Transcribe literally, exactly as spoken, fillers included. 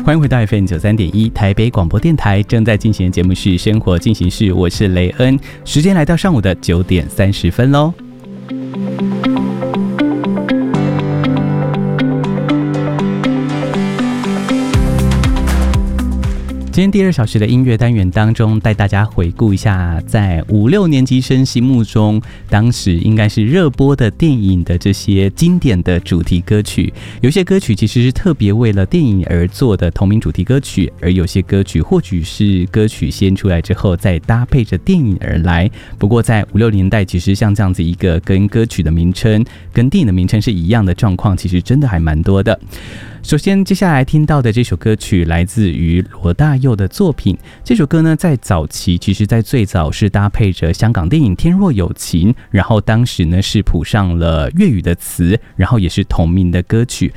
欢迎回到 F M 九三点一台北广播电台，正在进行的节目是生活进行式，我是雷恩，时间来到上午的九点三十分喽。今天第二小时的音乐单元当中，带大家回顾一下在五六年级生心目中当时应该是热播的电影的这些经典的主题歌曲。有些歌曲其实是特别为了电影而做的同名主题歌曲，而有些歌曲或许是歌曲先出来之后再搭配着电影而来。不过在五六年代，其实像这样子一个跟歌曲的名称跟电影的名称是一样的状况，其实真的还蛮多的。首先接下来听到的这首歌曲来自于罗大佑的作品。这首歌呢，在早期其实在最早是搭配着香港电影《天若有情》，然后当时呢是谱上了粤语的词，然后也是同名的歌曲。